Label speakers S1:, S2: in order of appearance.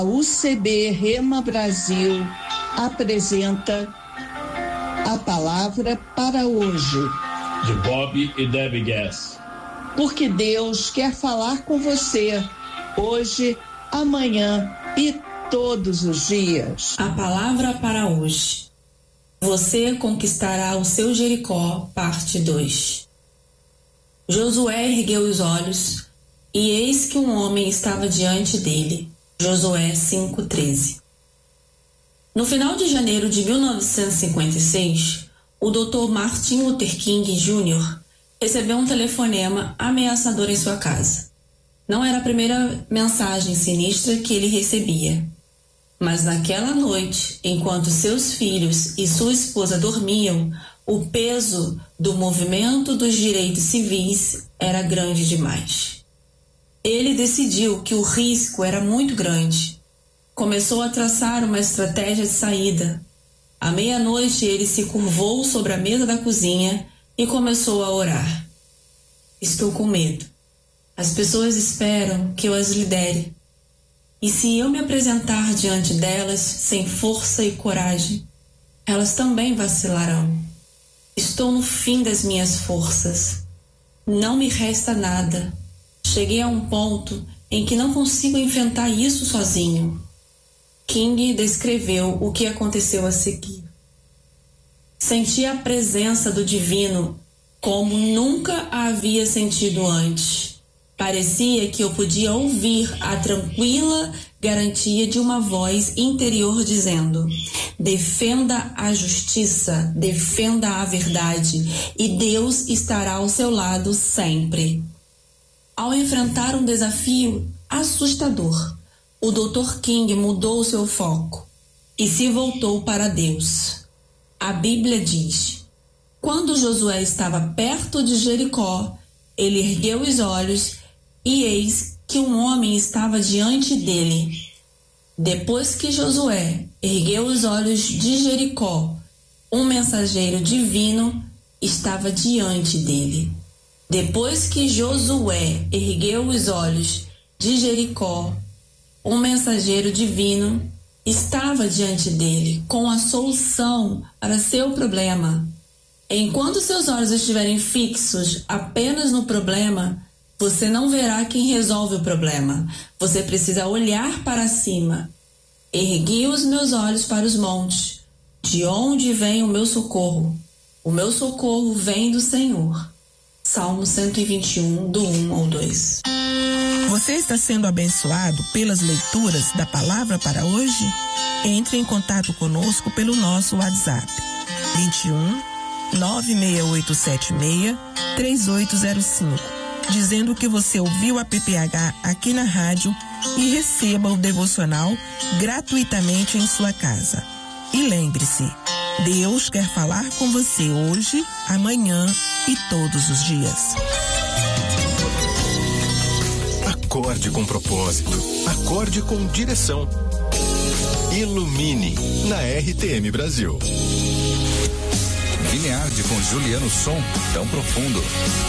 S1: A UCB Rema Brasil apresenta a palavra para hoje.
S2: De Bob e Debbie Gass.
S1: Porque Deus quer falar com você hoje, amanhã e todos os dias.
S3: A palavra para hoje. Você conquistará o seu Jericó, parte 2. Josué ergueu os olhos e eis que um homem estava diante dele. Josué 5:13. No final de janeiro de 1956, o Dr. Martin Luther King Jr. recebeu um telefonema ameaçador em sua casa. Não era a primeira mensagem sinistra que ele recebia. Mas naquela noite, enquanto seus filhos e sua esposa dormiam, o peso do movimento dos direitos civis era grande demais. Ele decidiu que o risco era muito grande. Começou a traçar uma estratégia de saída. À meia-noite, ele se curvou sobre a mesa da cozinha e começou a orar. Estou com medo. As pessoas esperam que eu as lidere. E se eu me apresentar diante delas sem força e coragem, elas também vacilarão. Estou no fim das minhas forças. Não me resta nada. Cheguei a um ponto em que não consigo enfrentar isso sozinho. King descreveu o que aconteceu a seguir. Senti a presença do divino como nunca a havia sentido antes. Parecia que eu podia ouvir a tranquila garantia de uma voz interior dizendo: defenda a justiça, defenda a verdade, e Deus estará ao seu lado sempre. Ao enfrentar um desafio assustador, o Dr. King mudou seu foco e se voltou para Deus. A Bíblia diz: quando Josué estava perto de Jericó, ele ergueu os olhos e eis que um homem estava diante dele. Depois que Josué ergueu os olhos de Jericó, um mensageiro divino estava diante dele. Depois que Josué ergueu os olhos de Jericó, um mensageiro divino estava diante dele com a solução para seu problema. Enquanto seus olhos estiverem fixos apenas no problema, você não verá quem resolve o problema. Você precisa olhar para cima. Ergui os meus olhos para os montes. De onde vem o meu socorro? O meu socorro vem do Senhor. Salmo 121, do 1 ao 2.
S4: Você está sendo abençoado pelas leituras da palavra para hoje? Entre em contato conosco pelo nosso WhatsApp 21 96876 3805. Dizendo que você ouviu a PPH aqui na rádio e receba o devocional gratuitamente em sua casa. E lembre-se, Deus quer falar com você hoje, amanhã e todos os dias.
S5: Acorde com propósito, acorde com direção. Ilumine na RTM Brasil.
S6: Guilherme com Juliano Som, tão profundo.